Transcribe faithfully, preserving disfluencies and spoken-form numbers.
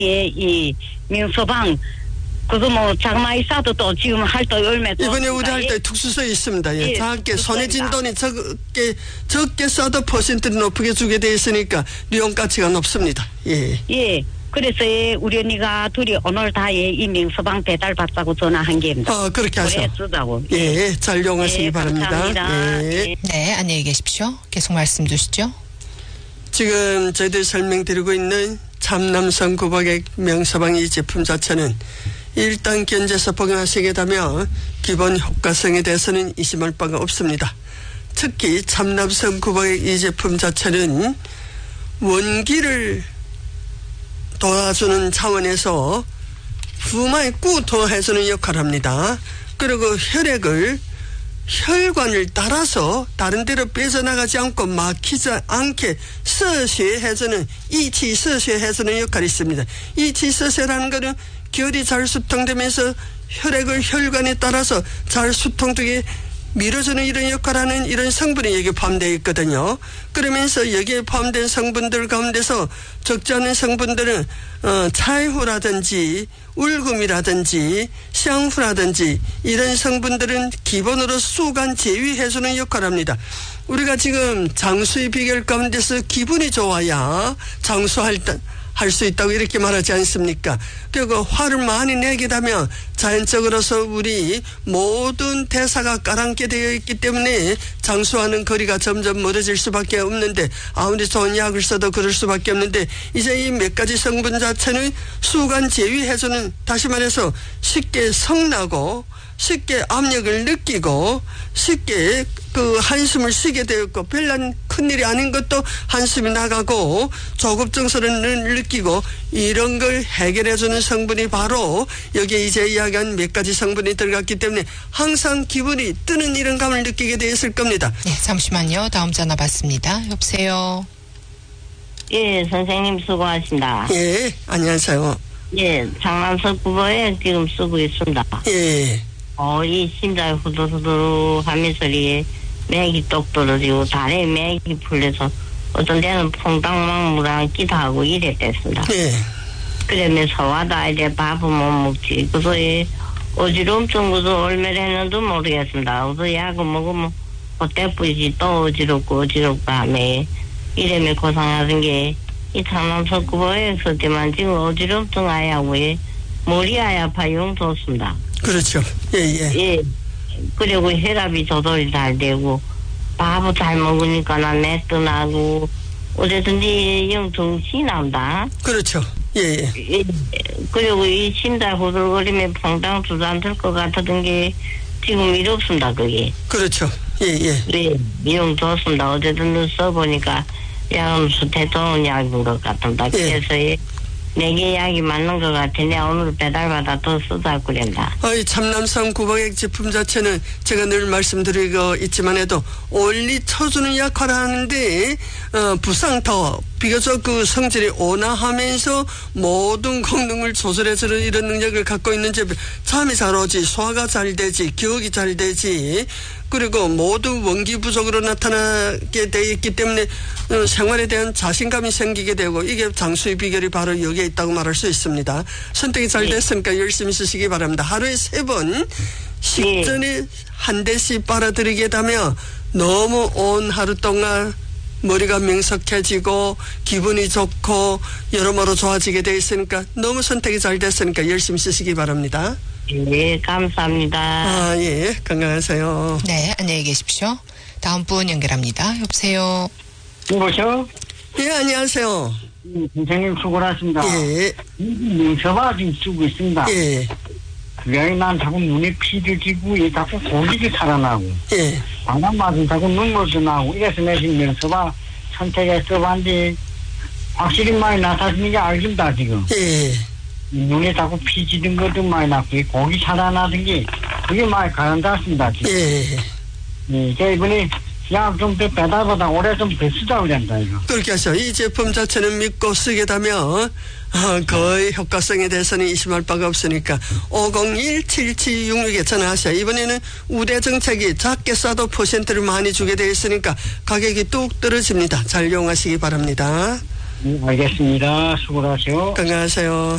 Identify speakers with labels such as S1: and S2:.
S1: 이 민서방 그거 뭐 장마이 싸도 또 지금 할 때 얼마
S2: 이번에 우리 할 때 특수서에 있습니다. 예,
S1: 예,
S2: 작게 손에 쥔 돈이 적게 적게 써도 퍼센트를 높게 주게 돼 있으니까 리용 가치가 높습니다. 예.
S1: 예. 그래서 예, 우리 언니가 둘이 오늘 다예 이 민서방 배달 받자고 전화한 게입니다.
S2: 아 그렇게 하죠.
S1: 쓰자고.
S2: 예, 잘 이용하시기
S1: 예,
S2: 바랍니다.
S1: 감사합니다.
S2: 예.
S1: 예.
S3: 네, 안녕히 계십시오. 계속 말씀 주시죠.
S2: 지금 저희들이 설명드리고 있는 참남성 구박액 명서방 이 제품 자체는 일단 견제서 복용하시게 되면 기본 효과성에 대해서는 의심할 바가 없습니다. 특히 참남성 구박액 이 제품 자체는 원기를 도와주는 차원에서 후마에 꾸도해주는 역할을 합니다. 그리고 혈액을 혈관을 따라서 다른 데로 빼져나가지 않고 막히지 않게 서쇄해주는 이치 서쇄해주는 역할이 있습니다. 이치 서쇄라는 것은 결이 잘 수통되면서 혈액을 혈관에 따라서 잘 수통되게 밀어주는 이런 역할하는 이런 성분이 여기에 포함되어 있거든요. 그러면서 여기에 포함된 성분들 가운데서 적지 않은 성분들은 어, 차이후라든지 울금이라든지 샹후라든지 이런 성분들은 기본으로 수간 제위해주는 역할을 합니다. 우리가 지금 장수의 비결 가운데서 기분이 좋아야 장수할 때 할 수 있다고 이렇게 말하지 않습니까? 그리고 화를 많이 내게 되면 자연적으로서 우리 모든 대사가 가라앉게 되어 있기 때문에 장수하는 거리가 점점 멀어질 수밖에 없는데 아무리 좋은 약을 써도 그럴 수밖에 없는데 이제 이 몇 가지 성분 자체는 수간 제위해주는 다시 말해서 쉽게 성나고 쉽게 압력을 느끼고 쉽게 그 한숨을 쉬게 되었고 별난 큰일이 아닌 것도 한숨이 나가고 조급증서를 느끼고 이런 걸 해결해주는 성분이 바로 여기에 이제 이야기한 몇 가지 성분이 들어갔기 때문에 항상 기분이 뜨는 이런 감을 느끼게 되었을 겁니다.
S3: 네, 잠시만요. 다음 전화 받습니다. 여보세요.
S1: 예, 선생님 수고하신다.
S2: 예, 안녕하세요.
S1: 예, 장남석 구보에 지금 쓰고 있습니다.
S2: 예.
S1: 어, 이 심장이 후두후두 하면서 이 맥이 똑 떨어지고 다리에 맥이 풀려서 어떤 데는 퐁당망무랑 기도하고 이랬댔습니다.
S2: 예.
S1: 그러면서 와다 이제 밥은 못 먹지. 그래서 이 어지럼증 그래서 얼마나 했는지 모르겠습니다. 그래서 약을 먹으면 그때 뿌리지 또 어지럽고 어지럽고 하며 이러면 고생하는 게 이 장남석 구보에서 때만 지금 어지럼증 아야고 머리 아야파 용도없습니다.
S2: 그렇죠. 예, 예.
S1: 예. 그리고 혈압이 조절이 잘 되고, 밥을 잘 먹으니까 나 맷도 나고, 어쨌든지 영 정신이 난다.
S2: 그렇죠. 예, 예.
S1: 예. 그리고 이 심장 후들거리면 퐁당 주저앉을 것 같았던 게 지금 일 없습니다, 그게.
S2: 그렇죠. 예, 예.
S1: 네, 영 좋습니다. 어쨌든 써보니까 약은 수태 좋은 약인 것 같습니다.
S2: 예.
S1: 그래서 내게 약이 맞는 것 같으니 오늘 배달받아 또 쓰자 그랬다.
S2: 어, 이 참남성 구박액 제품 자체는 제가 늘 말씀드리고 있지만 해도 올리 쳐주는 역할을 하는데 어, 부상터 비교적 그 성질이 온화하면서 모든功能을 조절해주는 이런 능력을 갖고 있는 제품. 잠이 잘 오지, 소화가 잘 되지, 기억이 잘 되지, 그리고 모든 원기 부족으로 나타나게 되어 있기 때문에 어, 생활에 대한 자신감이 생기게 되고 이게 장수의 비결이 바로 여기에 있다고 말할 수 있습니다. 선택이 잘 됐으니까 열심히 쓰시기 바랍니다. 하루에 세 번 식전에 한 대씩 빨아들이게 되면 너무 온 하루 동안 머리가 명석해지고 기분이 좋고 여러모로 좋아지게 되어 있으니까 너무 선택이 잘 됐으니까 열심히 쓰시기 바랍니다.
S1: 예, 감사합니다.
S2: 아, 예. 건강하세요.
S3: 네, 안녕히 계십시오. 다음 분 연결합니다. 여보세요.
S4: 여보세요?
S2: 예, 안녕하세요.
S4: 음, 선생님 수고하셨습니다.
S2: 예.
S4: 민서바 지금 쓰고 있습니다.
S2: 예.
S4: 그게 난 자꾸 눈에 피도 지고 이 자꾸 고기도 살아나고
S2: 예.
S4: 바람 맞으면 자꾸 눈물도 나고 이래서 내가 지금 민서바 선택해서 봤는데 확실히 많이 나타지는 게 알겠다 지금.
S2: 예.
S4: 눈에 자꾸 피 지는 것도 많이 났고 고기 살아나는 게 그게 많이 가라앉았습니다 지금.
S2: 예.
S4: 예, 제가 이번에 약 좀 더 배달보다 오래 좀 더 쓰자고 그랬다 이거.
S2: 그렇게 하죠. 이 제품 자체는 믿고 쓰게 되면 어, 거의 효과성에 대해서는 의심할 바가 없으니까 오공일 칠칠육육에 전화하세요. 이번에는 우대 정책이 작게 싸도 퍼센트를 많이 주게 되어 있으니까 가격이 뚝 떨어집니다. 잘 이용하시기 바랍니다.
S4: 네, 알겠습니다. 수고하세요.
S2: 건강하세요.